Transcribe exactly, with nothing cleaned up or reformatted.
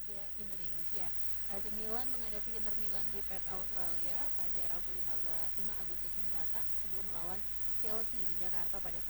Liga Indonesia. A C Milan menghadapi Inter Milan di